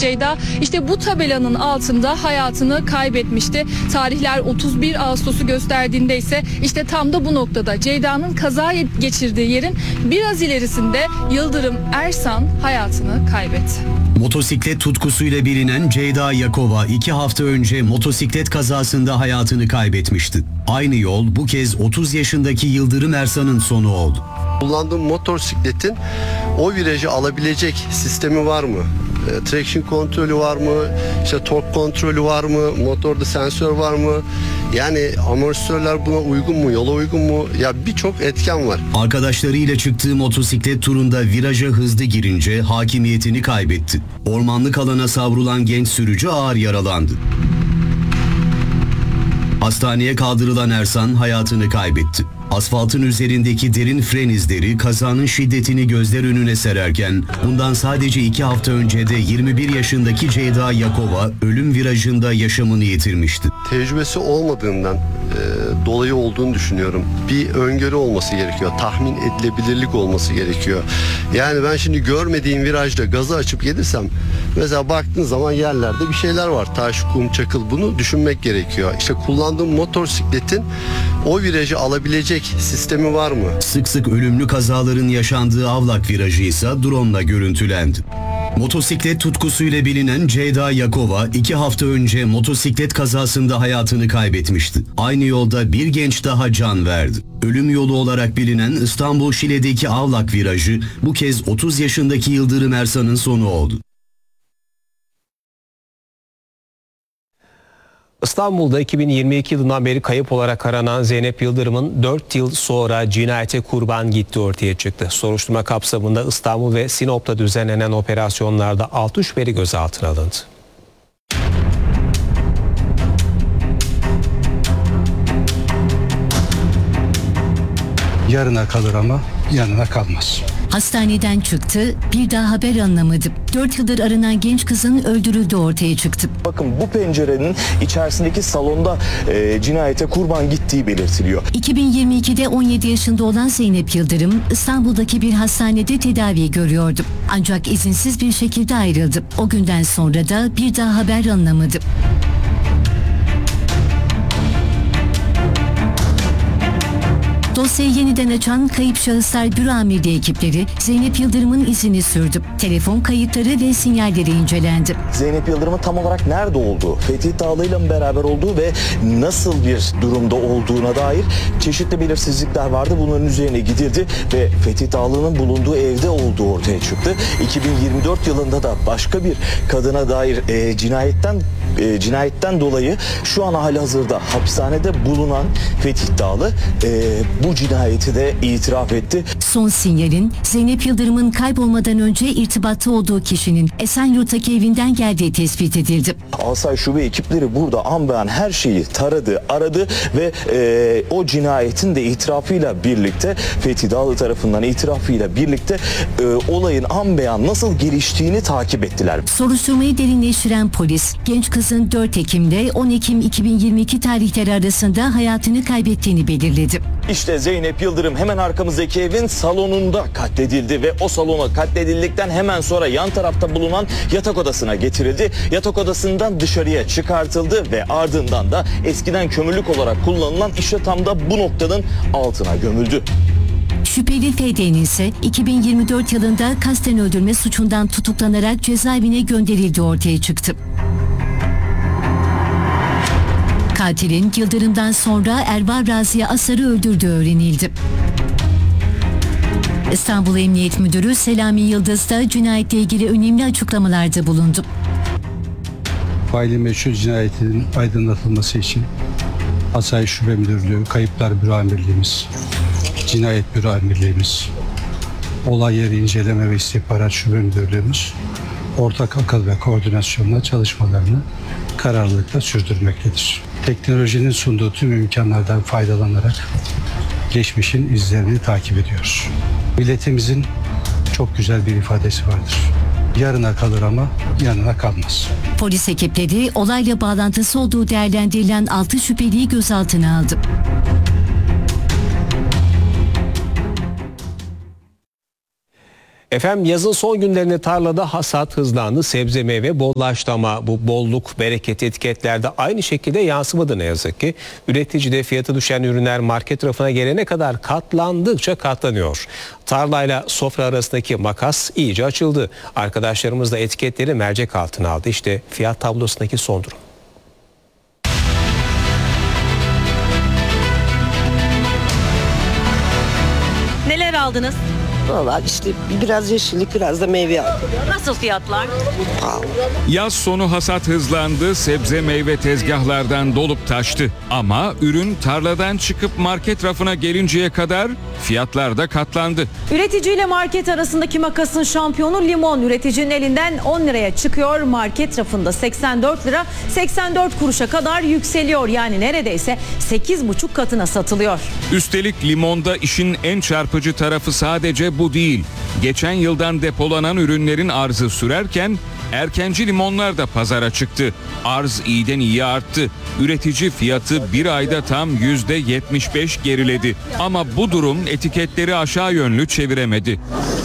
Ceyda işte bu tabelanın altında hayatını kaybetmişti. Tarihler 31 Ağustos'u gösterdiğinde ise işte tam da bu noktada Ceyda'nın kaza geçirdiği yerin biraz ilerisinde Yıldırım Ersan hayatını kaybetti. Motosiklet tutkusuyla bilinen Ceyda Yakova 2 hafta önce motosiklet kazasında hayatını kaybetmişti. Aynı yol bu kez 30 yaşındaki Yıldırım Ersan'ın sonu oldu. Kullandığım motosikletin o virajı alabilecek sistemi var mı? Traction kontrolü var mı? İşte tork kontrolü var mı? Motorda sensör var mı? Yani amortisörler buna uygun mu? Yola uygun mu? Ya birçok etken var. Arkadaşlarıyla çıktığı motosiklet turunda viraja hızlı girince hakimiyetini kaybetti. Ormanlık alana savrulan genç sürücü ağır yaralandı. Hastaneye kaldırılan Ersan hayatını kaybetti. Asfaltın üzerindeki derin fren izleri kazanın şiddetini gözler önüne sererken bundan sadece 2 hafta önce de 21 yaşındaki Ceyda Yakova ölüm virajında yaşamını yitirmişti. Tecrübesi olmadığından dolayı olduğunu düşünüyorum. Bir öngörü olması gerekiyor. Tahmin edilebilirlik olması gerekiyor. Yani ben şimdi görmediğim virajda gazı açıp gelirsem mesela baktığın zaman yerlerde bir şeyler var. Taş, kum, çakıl, bunu düşünmek gerekiyor. İşte kullandığım motosikletin o virajı alabilecek sistemi var mı? Sık sık ölümlü kazaların yaşandığı Avlak virajı ise drone'la görüntülendi. Motosiklet tutkusuyla bilinen Ceyda Yakova 2 hafta önce motosiklet kazasında hayatını kaybetmişti. Aynı yolda bir genç daha can verdi. Ölüm yolu olarak bilinen İstanbul Şile'deki Avlak virajı bu kez 30 yaşındaki Yıldırım Ersan'ın sonu oldu. İstanbul'da 2022 yılından beri kayıp olarak aranan Zeynep Yıldırım'ın 4 yıl sonra cinayete kurban gittiği ortaya çıktı. Soruşturma kapsamında İstanbul ve Sinop'ta düzenlenen operasyonlarda 6 şüpheli gözaltına alındı. Yarına kalır ama yanına kalmaz. Hastaneden çıktı, bir daha haber alınamadı. 4 yıldır aranan genç kızın öldürüldüğü ortaya çıktı. Bakın bu pencerenin içerisindeki salonda cinayete kurban gittiği belirtiliyor. 2022'de 17 yaşında olan Zeynep Yıldırım İstanbul'daki bir hastanede tedavi görüyordu. Ancak izinsiz bir şekilde ayrıldı. O günden sonra da bir daha haber alınamadı. Dosyayı yeniden açan Kayıp Şahıslar Büro Amirliği ekipleri Zeynep Yıldırım'ın izini sürdü. Telefon kayıtları ve sinyalleri incelendi. Zeynep Yıldırım'ın tam olarak nerede olduğu, Fethi Dağlı'yla mı beraber olduğu ve nasıl bir durumda olduğuna dair çeşitli belirsizlikler vardı. Bunların üzerine gidildi ve Fethi Dağlı'nın bulunduğu evde olduğu ortaya çıktı. 2024 yılında da başka bir kadına dair cinayetten dolayı şu an halihazırda hapishanede bulunan Fethi Dağlı bu cinayeti de itiraf etti. Son sinyalin Zeynep Yıldırım'ın kaybolmadan önce irtibatta olduğu kişinin Esenyurt'taki evinden geldiği tespit edildi. Asayiş Şube ekipleri burada an be an her şeyi taradı, aradı ve o cinayetin de itirafıyla birlikte Fethi Dağlı tarafından itirafıyla birlikte olayın an be an nasıl geliştiğini takip ettiler. Soruşturmayı derinleştiren polis genç kızın 4 Ekim'de 10 Ekim 2022 tarihleri arasında hayatını kaybettiğini belirledi. İşte Zeynep Yıldırım hemen arkamızdaki evin salonunda katledildi ve o salona katledildikten hemen sonra yan tarafta bulunan yatak odasına getirildi. Yatak odasından dışarıya çıkartıldı ve ardından da eskiden kömürlük olarak kullanılan işte tam da bu noktanın altına gömüldü. Şüpheli FD'nin ise 2024 yılında kasten öldürme suçundan tutuklanarak cezaevine gönderildiği ortaya çıktı. Katilin Yıldırım'dan sonra Erva Raziye Asar'ı öldürdüğü öğrenildi. İstanbul Emniyet Müdürü Selami Yıldız da cinayetle ilgili önemli açıklamalarda bulundu. Faili meçhul cinayetinin aydınlatılması için Asayiş Şube Müdürlüğü, Kayıplar Büro Amirliğimiz, Cinayet Büro Amirliğimiz, Olay Yeri İnceleme ve İstihbarat Şube Müdürlüğümüz ortak akıl ve koordinasyonla çalışmalarını kararlılıkla sürdürmektedir. Teknolojinin sunduğu tüm imkanlardan faydalanarak geçmişin izlerini takip ediyoruz. Milletimizin çok güzel bir ifadesi vardır. Yarına kalır ama yanına kalmaz. Polis ekipleri olayla bağlantısı olduğu değerlendirilen 6 şüpheliyi gözaltına aldı. Efendim yazın son günlerinde tarlada hasat hızlandı. Sebze meyve bollaştı ama bu bolluk, bereket etiketlerde aynı şekilde yansımadı ne yazık ki. Üreticide fiyatı düşen ürünler market rafına gelene kadar katlandıkça katlanıyor. Tarlayla sofra arasındaki makas iyice açıldı. Arkadaşlarımız da etiketleri mercek altına aldı. İşte fiyat tablosundaki son durum. Neler aldınız? Valla işte biraz yeşillik, biraz da meyve aldım. Nasıl fiyatlar? Pahalı. Yaz sonu hasat hızlandı, sebze meyve tezgahlardan dolup taştı. Ama ürün tarladan çıkıp market rafına gelinceye kadar fiyatlar da katlandı. Üretici ile market arasındaki makasın şampiyonu limon. Üreticinin elinden 10 liraya çıkıyor. Market rafında 84 lira 84 kuruşa kadar yükseliyor. Yani neredeyse 8,5 katına satılıyor. Üstelik limonda işin en çarpıcı tarafı sadece bu değil. Geçen yıldan depolanan ürünlerin arzı sürerken erkenci limonlar da pazara çıktı. Arz iyiden iyiye arttı. Üretici fiyatı bir ayda tam %75 geriledi. Ama bu durum etiketleri aşağı yönlü çeviremedi.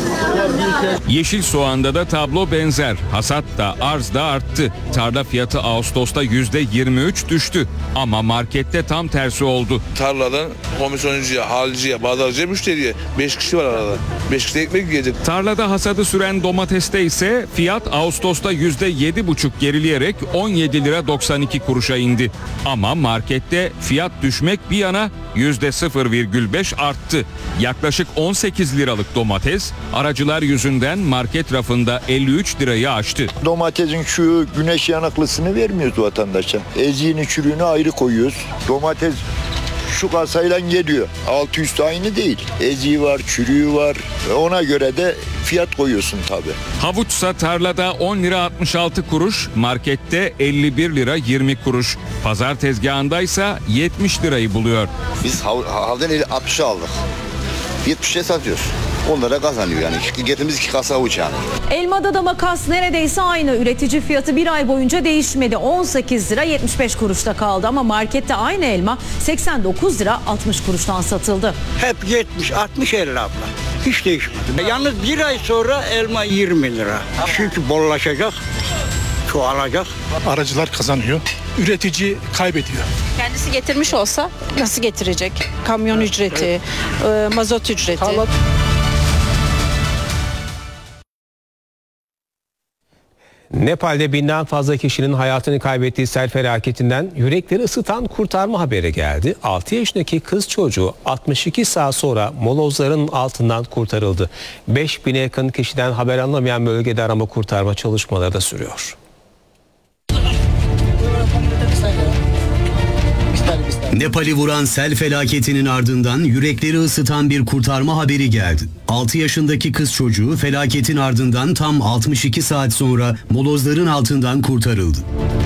Yeşil soğanda da tablo benzer. Hasat da arz da arttı. Tarla fiyatı Ağustos'ta %23 düştü. Ama markette tam tersi oldu. Tarladan komisyoncuya, halciye, pazarcıya, müşteriye 5 kişi var arada. 5 kişi de ekmek yiyecek. Tarlada hasadı süren domateste ise fiyat Ağustos'ta %7,5 gerileyerek 17 lira 92 kuruşa indi. Ama markette fiyat düşmek bir yana %0,5 arttı. Yaklaşık 18 liralık domates aracılar yüzünden market rafında 53 lirayı aştı. Domatesin şu güneş yanıklısını vermiyoruz vatandaşa. Eziğini, çürüğünü ayrı koyuyoruz. Domates şu kasayla geliyor. Altı üstü aynı değil. Eziği var, çürüğü var. Ona göre de fiyat koyuyorsun tabii. Havuçsa tarlada 10 lira 66 kuruş, markette 51 lira 20 kuruş. Pazar tezgahındaysa 70 lirayı buluyor. Biz havdan 60'a aldık. 70'e satıyoruz. Onlara kazanıyor yani. Şirketimiz 2 kasa havuç yani. Elmada da makas neredeyse aynı. Üretici fiyatı bir ay boyunca değişmedi. 18 lira 75 kuruşta kaldı ama markette aynı elma 89 lira 60 kuruştan satıldı. Hep 70-60-50 abla. Hiç değişmedi. Yalnız bir ay sonra elma 20 lira. Çünkü bollaşacak, çoğalacak. Aracılar kazanıyor, üretici kaybediyor. Kendisi getirmiş olsa nasıl getirecek? Kamyon ücreti, mazot ücreti. Nepal'de binden fazla kişinin hayatını kaybettiği sel felaketinden yürekleri ısıtan kurtarma haberi geldi. 6 yaşındaki kız çocuğu 62 saat sonra molozların altından kurtarıldı. 5000'e yakın kişiden haber alınamayan bölgede arama kurtarma çalışmaları da sürüyor. Nepal'i vuran sel felaketinin ardından yürekleri ısıtan bir kurtarma haberi geldi. 6 yaşındaki kız çocuğu felaketin ardından tam 62 saat sonra molozların altından kurtarıldı.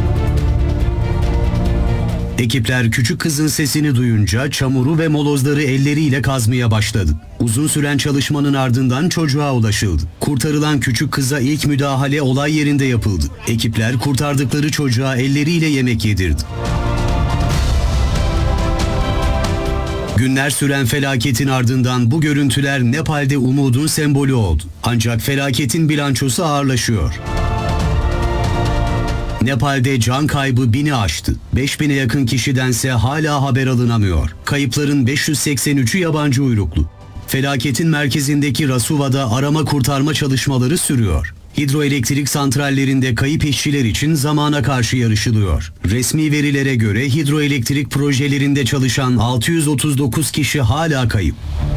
Ekipler küçük kızın sesini duyunca çamuru ve molozları elleriyle kazmaya başladı. Uzun süren çalışmanın ardından çocuğa ulaşıldı. Kurtarılan küçük kıza ilk müdahale olay yerinde yapıldı. Ekipler kurtardıkları çocuğa elleriyle yemek yedirdi. Günler süren felaketin ardından bu görüntüler Nepal'de umudun sembolü oldu. Ancak felaketin bilançosu ağırlaşıyor. Nepal'de can kaybı 1000'i aştı. 5000'e yakın kişidense hala haber alınamıyor. Kayıpların 583'ü yabancı uyruklu. Felaketin merkezindeki Rasuva'da arama kurtarma çalışmaları sürüyor. Hidroelektrik santrallerinde kayıp işçiler için zamana karşı yarışılıyor. Resmi verilere göre hidroelektrik projelerinde çalışan 639 kişi hala kayıp.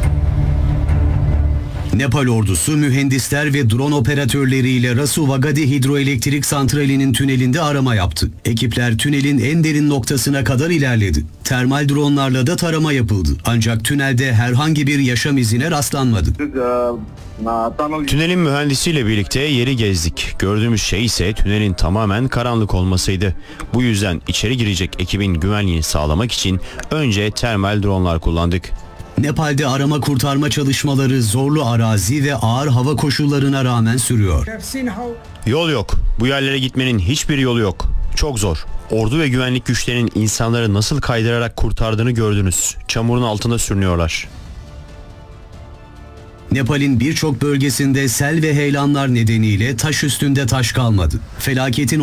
Nepal ordusu mühendisler ve drone operatörleriyle Rasuva Gadi Hidroelektrik Santrali'nin tünelinde arama yaptı. Ekipler tünelin en derin noktasına kadar ilerledi. Termal dronlarla da tarama yapıldı. Ancak tünelde herhangi bir yaşam izine rastlanmadı. Tünelin mühendisiyle birlikte yeri gezdik. Gördüğümüz şey ise tünelin tamamen karanlık olmasıydı. Bu yüzden içeri girecek ekibin güvenliğini sağlamak için önce termal dronlar kullandık. Nepal'de arama kurtarma çalışmaları zorlu arazi ve ağır hava koşullarına rağmen sürüyor. Yol yok. Bu yerlere gitmenin hiçbir yolu yok. Çok zor. Ordu ve güvenlik güçlerinin insanları nasıl kaydırarak kurtardığını gördünüz. Çamurun altında sürünüyorlar. Nepal'in birçok bölgesinde sel ve heyelanlar nedeniyle taş üstünde taş kalmadı. Felaketin